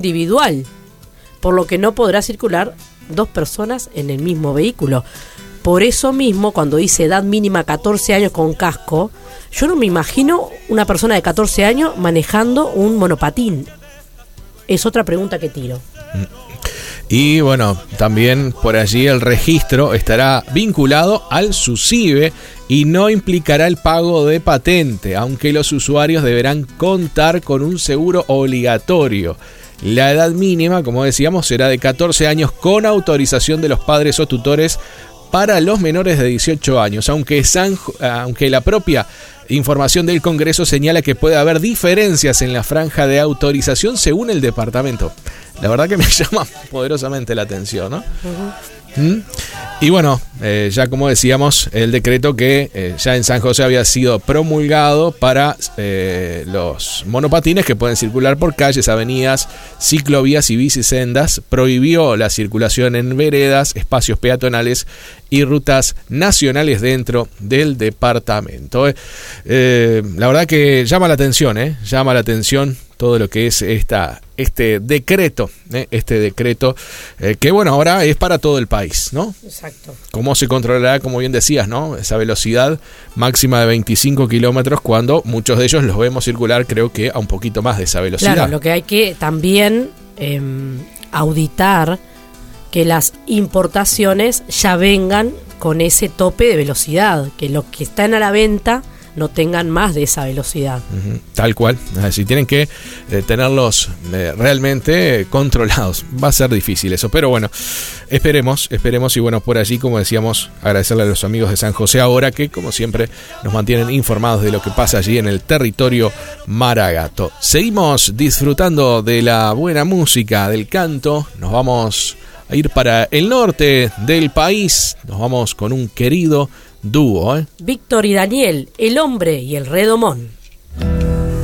individual, por lo que no podrá circular 2 personas en el mismo vehículo. Por eso mismo, cuando dice edad mínima 14 años con casco, yo no me imagino una persona de 14 años manejando un monopatín. Es otra pregunta que tiro. Y bueno, también por allí el registro estará vinculado al SUSIBE y no implicará el pago de patente, aunque los usuarios deberán contar con un seguro obligatorio. La edad mínima, como decíamos, será de 14 años con autorización de los padres o tutores para los menores de 18 años, aunque la propia información del Congreso señala que puede haber diferencias en la franja de autorización según el departamento. La verdad que me llama poderosamente la atención, ¿no? Y bueno, ya como decíamos, el decreto que ya en San José había sido promulgado para los monopatines que pueden circular por calles, avenidas, ciclovías y bicisendas, prohibió la circulación en veredas, espacios peatonales y rutas nacionales dentro del departamento. La verdad que llama la atención todo lo que es este decreto, que bueno, ahora es para todo el país, ¿no? Exacto. ¿Cómo se controlará, como bien decías, ¿no? Esa velocidad máxima de 25 kilómetros cuando muchos de ellos los vemos circular, creo que a un poquito más de esa velocidad. Claro, lo que hay que también auditar que las importaciones ya vengan con ese tope de velocidad, que los que están a la venta no tengan más de esa velocidad. Tal cual. Si tienen que tenerlos realmente controlados. Va a ser difícil eso, pero bueno, esperemos y bueno, por allí, como decíamos, agradecerle a los amigos de San José ahora que, como siempre, nos mantienen informados de lo que pasa allí en el territorio Maragato. Seguimos disfrutando de la buena música, del canto. Nos vamos a ir para el norte del país. Nos vamos con un querido dúo, Víctor y Daniel, El Hombre y el Redomón.